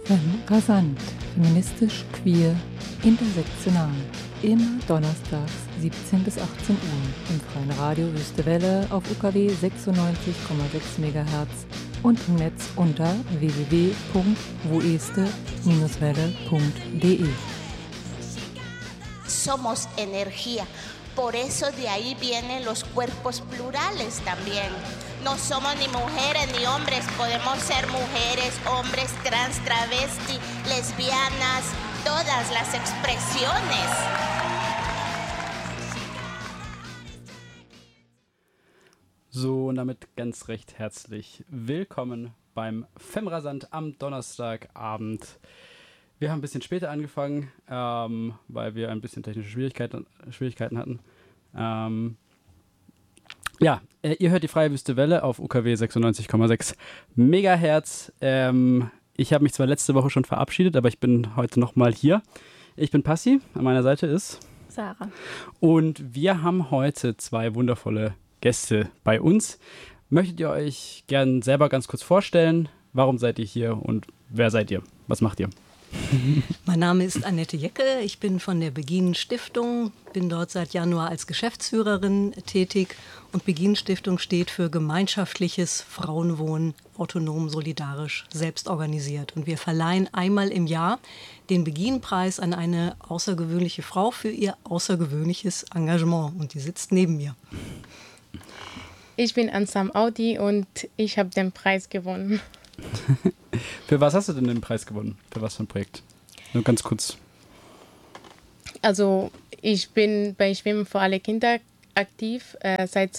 Rasant, feministisch, queer, intersektional. Immer donnerstags 17 bis 18 Uhr im freien Radio Wüstewelle auf UKW 96,6 MHz und im Netz unter www.woeste-welle.de. Somos energía. Por eso de ahí vienen los cuerpos plurales también. No somos ni mujeres ni hombres, podemos ser mujeres, hombres, trans, travesti, lesbianas, todas las expresiones. So, und damit ganz recht herzlich willkommen beim Femrasant am Donnerstagabend. Wir haben ein bisschen später angefangen, weil wir ein bisschen technische Schwierigkeiten hatten. Ihr hört die Freie Wüste Welle auf UKW 96,6 Megahertz. Ich habe mich zwar letzte Woche schon verabschiedet, aber ich bin heute nochmal hier. Ich bin Passi, an meiner Seite ist Sarah. Und wir haben heute zwei wundervolle Gäste bei uns. Möchtet ihr euch gern selber ganz kurz vorstellen? Warum seid ihr hier und wer seid ihr? Was macht ihr? Mein Name ist Annette Jecke, ich bin von der Beginen Stiftung, bin dort seit Januar als Geschäftsführerin tätig und Beginen Stiftung steht für gemeinschaftliches Frauenwohnen, autonom, solidarisch, selbstorganisiert. Und wir verleihen einmal im Jahr den Beginen-Preis an eine außergewöhnliche Frau für ihr außergewöhnliches Engagement und die sitzt neben mir. Ich bin Ansam Audi und ich habe den Preis gewonnen. Für was hast du denn den Preis gewonnen? Für was für ein Projekt? Nur ganz kurz. Also ich bin bei Schwimmen für alle Kinder aktiv seit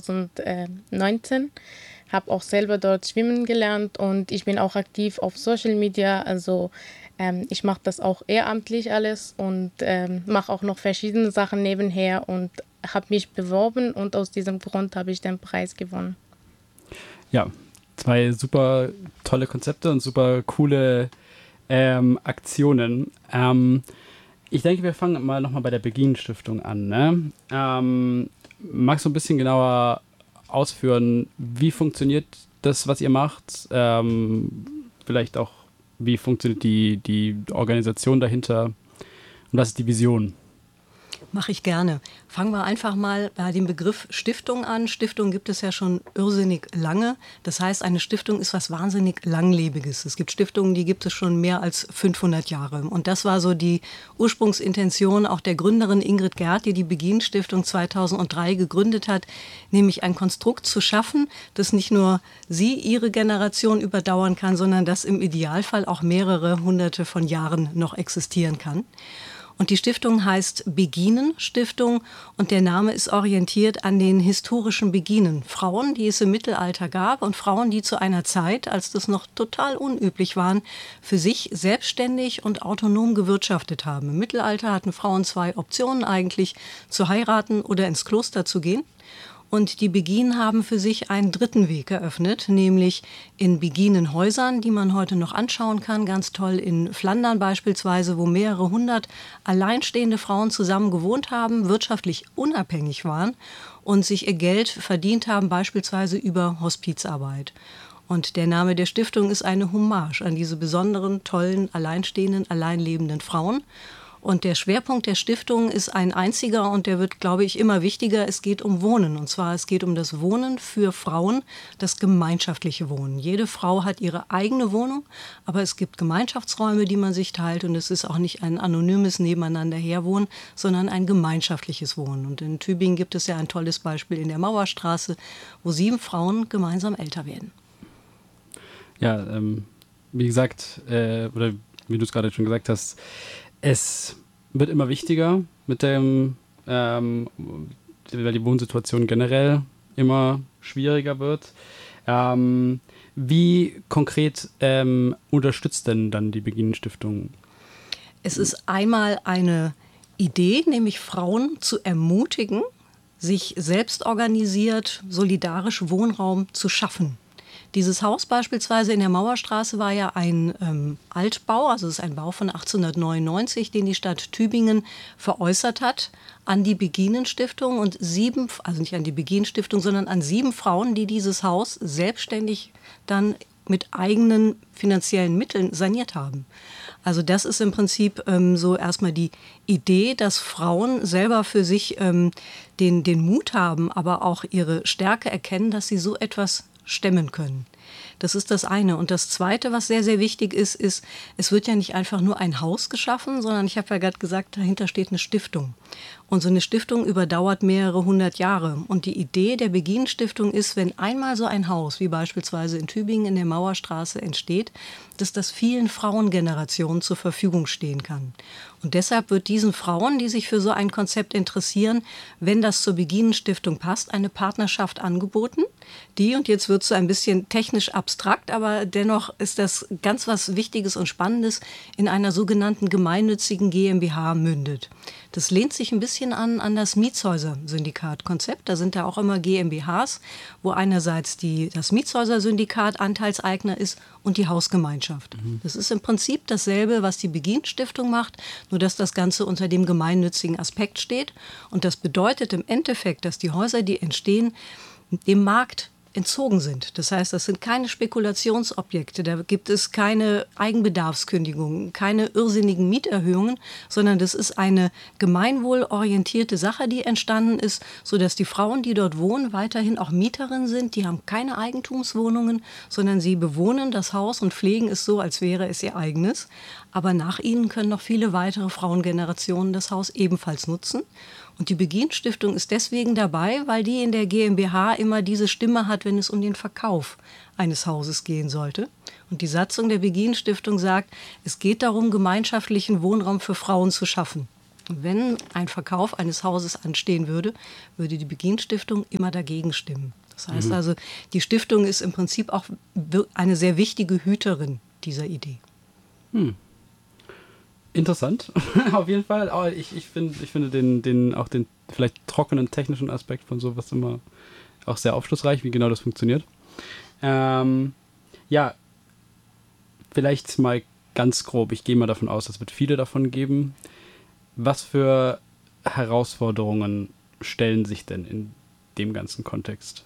2019. Habe auch selber dort schwimmen gelernt und ich bin auch aktiv auf Social Media. Also ich mache das auch ehrenamtlich alles und mache auch noch verschiedene Sachen nebenher und habe mich beworben und aus diesem Grund habe ich den Preis gewonnen. Ja, zwei super tolle Konzepte und super coole Aktionen. Ich denke, wir fangen mal nochmal bei der Beginen Stiftung an. Ne? Magst du ein bisschen genauer ausführen, wie funktioniert das, was ihr macht? Vielleicht auch, wie funktioniert die Organisation dahinter? Und was ist die Vision? Mache ich gerne. Fangen wir einfach mal bei dem Begriff Stiftung an. Stiftung gibt es ja schon irrsinnig lange. Das heißt, eine Stiftung ist was wahnsinnig Langlebiges. Es gibt Stiftungen, die gibt es schon mehr als 500 Jahre. Und das war so die Ursprungsintention auch der Gründerin Ingrid Gerth, die die Beginen Stiftung 2003 gegründet hat, nämlich ein Konstrukt zu schaffen, das nicht nur sie, ihre Generation überdauern kann, sondern das im Idealfall auch mehrere hunderte von Jahren noch existieren kann. Und die Stiftung heißt Beginen Stiftung und der Name ist orientiert an den historischen Beginen. Frauen, die es im Mittelalter gab und Frauen, die zu einer Zeit, als das noch total unüblich waren, für sich selbstständig und autonom gewirtschaftet haben. Im Mittelalter hatten Frauen zwei Optionen eigentlich, zu heiraten oder ins Kloster zu gehen. Und die Beginen haben für sich einen dritten Weg eröffnet, nämlich in Beginenhäusern, die man heute noch anschauen kann, ganz toll in Flandern beispielsweise, wo mehrere hundert alleinstehende Frauen zusammen gewohnt haben, wirtschaftlich unabhängig waren und sich ihr Geld verdient haben, beispielsweise über Hospizarbeit. Und der Name der Stiftung ist eine Hommage an diese besonderen, tollen, alleinstehenden, alleinlebenden Frauen. Und der Schwerpunkt der Stiftung ist ein einziger und der wird, glaube ich, immer wichtiger. Es geht um Wohnen. Und zwar, es geht um das Wohnen für Frauen, das gemeinschaftliche Wohnen. Jede Frau hat ihre eigene Wohnung, aber es gibt Gemeinschaftsräume, die man sich teilt. Und es ist auch nicht ein anonymes Nebeneinander herwohnen, sondern ein gemeinschaftliches Wohnen. Und in Tübingen gibt es ja ein tolles Beispiel in der Mauerstraße, wo 7 Frauen gemeinsam älter werden. Ja, wie gesagt, oder wie du es gerade schon gesagt hast, es wird immer wichtiger mit dem, weil die Wohnsituation generell immer schwieriger wird. Wie konkret unterstützt denn dann die Beginen Stiftung? Es ist einmal eine Idee, nämlich Frauen zu ermutigen, sich selbst organisiert, solidarisch Wohnraum zu schaffen. Dieses Haus beispielsweise in der Mauerstraße war ja ein Altbau, also es ist ein Bau von 1899, den die Stadt Tübingen veräußert hat an die Beginen Stiftung und 7, also nicht an die Beginen Stiftung, sondern an 7 Frauen, die dieses Haus selbstständig dann mit eigenen finanziellen Mitteln saniert haben. Also das ist im Prinzip so erstmal die Idee, dass Frauen selber für sich den Mut haben, aber auch ihre Stärke erkennen, dass sie so etwas stemmen können. Das ist das eine. Und das Zweite, was sehr, sehr wichtig ist, es wird ja nicht einfach nur ein Haus geschaffen, sondern ich habe ja gerade gesagt, dahinter steht eine Stiftung. Und so eine Stiftung überdauert mehrere hundert Jahre. Und die Idee der Begin-Stiftung ist, wenn einmal so ein Haus, wie beispielsweise in Tübingen in der Mauerstraße entsteht, dass das vielen Frauengenerationen zur Verfügung stehen kann. Und deshalb wird diesen Frauen, die sich für so ein Konzept interessieren, wenn das zur Begin-Stiftung passt, eine Partnerschaft angeboten, die, und jetzt wird es so ein bisschen technisch abstrakt, aber dennoch ist das ganz was Wichtiges und Spannendes, in einer sogenannten gemeinnützigen GmbH mündet. Das lehnt sich ein bisschen an das Mietshäuser-Syndikat-Konzept. Da sind ja auch immer GmbHs, wo einerseits das Mietshäuser-Syndikat Anteilseigner ist und die Hausgemeinschaft. Das ist im Prinzip dasselbe, was die Begin-Stiftung macht, nur dass das Ganze unter dem gemeinnützigen Aspekt steht. Und das bedeutet im Endeffekt, dass die Häuser, die entstehen, dem Markt entzogen sind. Das heißt, das sind keine Spekulationsobjekte, da gibt es keine Eigenbedarfskündigungen, keine irrsinnigen Mieterhöhungen, sondern das ist eine gemeinwohlorientierte Sache, die entstanden ist, sodass die Frauen, die dort wohnen, weiterhin auch Mieterinnen sind. Die haben keine Eigentumswohnungen, sondern sie bewohnen das Haus und pflegen es so, als wäre es ihr eigenes. Aber nach ihnen können noch viele weitere Frauengenerationen das Haus ebenfalls nutzen. Und die Begin-Stiftung ist deswegen dabei, weil die in der GmbH immer diese Stimme hat, wenn es um den Verkauf eines Hauses gehen sollte. Und die Satzung der Begin-Stiftung sagt, es geht darum, gemeinschaftlichen Wohnraum für Frauen zu schaffen. Und wenn ein Verkauf eines Hauses anstehen würde, würde die Begin-Stiftung immer dagegen stimmen. Das heißt also, die Stiftung ist im Prinzip auch eine sehr wichtige Hüterin dieser Idee. Interessant, auf jeden Fall. Aber ich finde den vielleicht trockenen technischen Aspekt von sowas immer auch sehr aufschlussreich, wie genau das funktioniert. Ja, vielleicht mal ganz grob. Ich gehe mal davon aus, es wird viele davon geben. Was für Herausforderungen stellen sich denn in dem ganzen Kontext?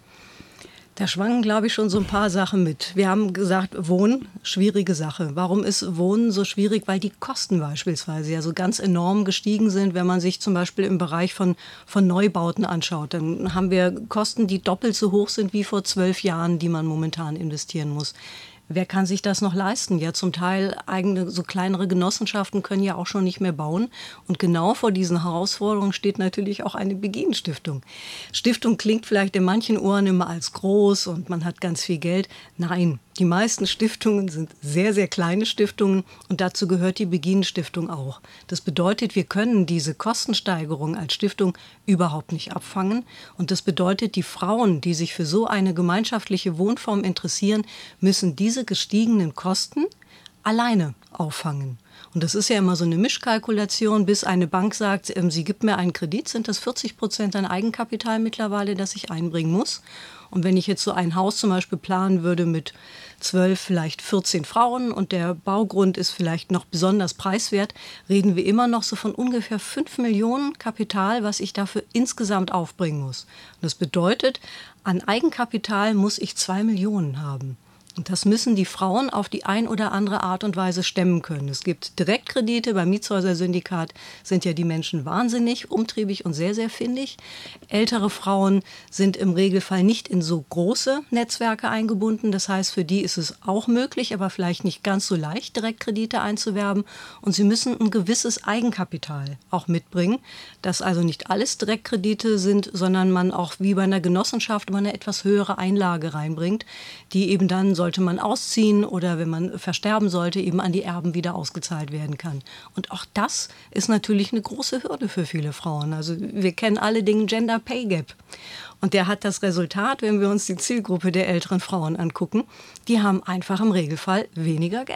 Da schwangen, glaube ich, schon so ein paar Sachen mit. Wir haben gesagt, Wohnen, schwierige Sache. Warum ist Wohnen so schwierig? Weil die Kosten beispielsweise ja so ganz enorm gestiegen sind. Wenn man sich zum Beispiel im Bereich von Neubauten anschaut, dann haben wir Kosten, die doppelt so hoch sind wie vor 12 Jahren, die man momentan investieren muss. Wer kann sich das noch leisten? Ja, zum Teil eigene, so kleinere Genossenschaften können ja auch schon nicht mehr bauen. Und genau vor diesen Herausforderungen steht natürlich auch eine Begin-Stiftung. Stiftung klingt vielleicht in manchen Ohren immer als groß und man hat ganz viel Geld. Nein, die meisten Stiftungen sind sehr, sehr kleine Stiftungen und dazu gehört die Begin-Stiftung auch. Das bedeutet, wir können diese Kostensteigerung als Stiftung überhaupt nicht abfangen. Und das bedeutet, die Frauen, die sich für so eine gemeinschaftliche Wohnform interessieren, müssen diese gestiegenen Kosten alleine auffangen. Und das ist ja immer so eine Mischkalkulation, bis eine Bank sagt, sie gibt mir einen Kredit, sind das 40% an Eigenkapital mittlerweile, das ich einbringen muss. Und wenn ich jetzt so ein Haus zum Beispiel planen würde mit 12, vielleicht 14 Frauen und der Baugrund ist vielleicht noch besonders preiswert, reden wir immer noch so von ungefähr 5 Millionen Kapital, was ich dafür insgesamt aufbringen muss. Und das bedeutet, an Eigenkapital muss ich 2 Millionen haben. Und das müssen die Frauen auf die ein oder andere Art und Weise stemmen können. Es gibt Direktkredite, beim Mietshäuser-Syndikat sind ja die Menschen wahnsinnig umtriebig und sehr, sehr findig. Ältere Frauen sind im Regelfall nicht in so große Netzwerke eingebunden. Das heißt, für die ist es auch möglich, aber vielleicht nicht ganz so leicht, Direktkredite einzuwerben. Und sie müssen ein gewisses Eigenkapital auch mitbringen, dass also nicht alles Direktkredite sind, sondern man auch wie bei einer Genossenschaft immer eine etwas höhere Einlage reinbringt, die eben dann sollte man ausziehen oder wenn man versterben sollte, eben an die Erben wieder ausgezahlt werden kann. Und auch das ist natürlich eine große Hürde für viele Frauen. Also wir kennen alle den Gender Pay Gap. Und der hat das Resultat, wenn wir uns die Zielgruppe der älteren Frauen angucken, die haben einfach im Regelfall weniger Geld.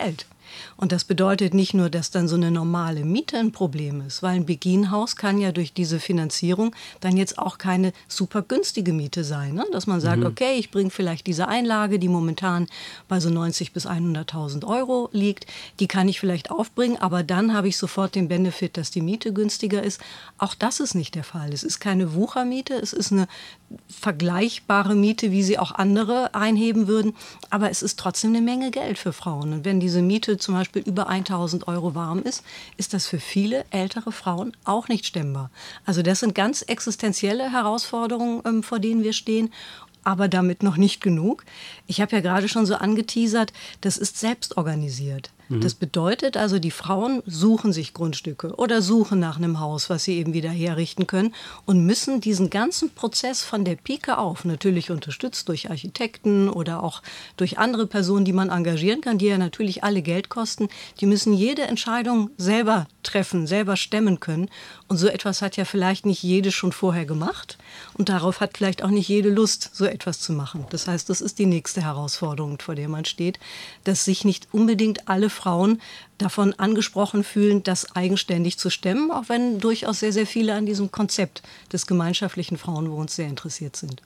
Und das bedeutet nicht nur, dass dann so eine normale Miete ein Problem ist, weil ein Beginhaus kann ja durch diese Finanzierung dann jetzt auch keine super günstige Miete sein. Ne? Dass man sagt, okay, ich bringe vielleicht diese Einlage, die momentan bei so 90.000 bis 100.000 Euro liegt, die kann ich vielleicht aufbringen, aber dann habe ich sofort den Benefit, dass die Miete günstiger ist. Auch das ist nicht der Fall. Es ist keine Wuchermiete, es ist eine vergleichbare Miete, wie sie auch andere einheben würden, aber es ist trotzdem eine Menge Geld für Frauen. Und wenn diese Miete zum Beispiel über 1.000 Euro warm ist, ist das für viele ältere Frauen auch nicht stemmbar. Also das sind ganz existenzielle Herausforderungen, vor denen wir stehen. Aber damit noch nicht genug. Ich habe ja gerade schon so angeteasert, das ist selbst organisiert. Das bedeutet also, die Frauen suchen sich Grundstücke oder suchen nach einem Haus, was sie eben wieder herrichten können und müssen diesen ganzen Prozess von der Pike auf, natürlich unterstützt durch Architekten oder auch durch andere Personen, die man engagieren kann, die ja natürlich alle Geld kosten, die müssen jede Entscheidung selber treffen, selber stemmen können. Und so etwas hat ja vielleicht nicht jede schon vorher gemacht und darauf hat vielleicht auch nicht jede Lust, so etwas zu machen. Das heißt, das ist die nächste Herausforderung, vor der man steht, dass sich nicht unbedingt alle Frauen davon angesprochen fühlen, das eigenständig zu stemmen, auch wenn durchaus sehr, sehr viele an diesem Konzept des gemeinschaftlichen Frauenwohnens sehr interessiert sind.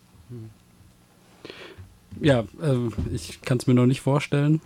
Ja, ich kann es mir noch nicht vorstellen.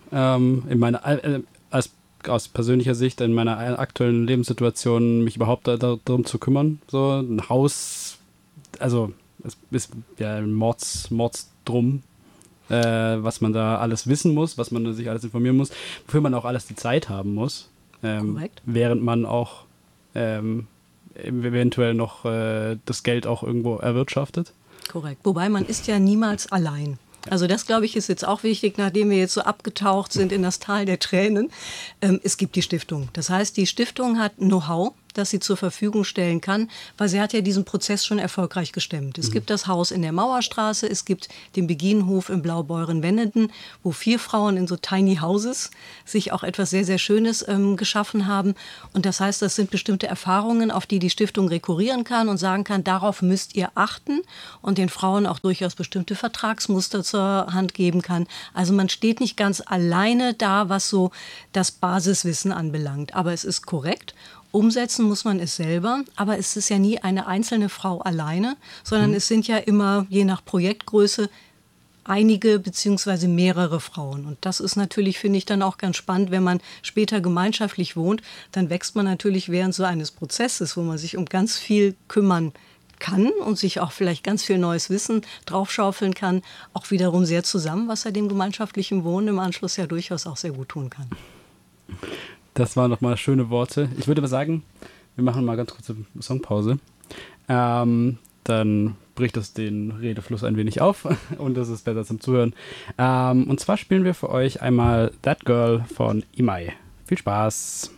Aus persönlicher Sicht in meiner aktuellen Lebenssituation mich überhaupt darum zu kümmern. So ein Haus, also es ist ja ein Mordsdrum, was man da alles wissen muss, was man sich alles informieren muss, wofür man auch alles die Zeit haben muss, während man auch eventuell noch das Geld auch irgendwo erwirtschaftet. Korrekt. Wobei man ist ja niemals allein. Also das, glaube ich, ist jetzt auch wichtig, nachdem wir jetzt so abgetaucht sind in das Tal der Tränen. Es gibt die Stiftung. Das heißt, die Stiftung hat Know-how, das sie zur Verfügung stellen kann, weil sie hat ja diesen Prozess schon erfolgreich gestemmt. Es gibt das Haus in der Mauerstraße, es gibt den Beginhof in Blaubeuren-Wenneden, wo 4 Frauen in so Tiny Houses sich auch etwas sehr, sehr Schönes geschaffen haben. Und das heißt, das sind bestimmte Erfahrungen, auf die die Stiftung rekurrieren kann und sagen kann, darauf müsst ihr achten und den Frauen auch durchaus bestimmte Vertragsmuster zur Hand geben kann. Also man steht nicht ganz alleine da, was so das Basiswissen anbelangt. Aber es ist korrekt. Umsetzen muss man es selber, aber es ist ja nie eine einzelne Frau alleine, sondern es sind ja immer, je nach Projektgröße, einige bzw. mehrere Frauen. Und das ist natürlich, finde ich, dann auch ganz spannend, wenn man später gemeinschaftlich wohnt, dann wächst man natürlich während so eines Prozesses, wo man sich um ganz viel kümmern kann und sich auch vielleicht ganz viel neues Wissen draufschaufeln kann, auch wiederum sehr zusammen, was ja dem gemeinschaftlichen Wohnen im Anschluss ja durchaus auch sehr gut tun kann. Das waren nochmal schöne Worte. Ich würde aber sagen, wir machen mal ganz kurze Songpause. Dann bricht das den Redefluss ein wenig auf und das ist besser zum Zuhören. Und zwar spielen wir für euch einmal That Girl von Imai. Viel Spaß!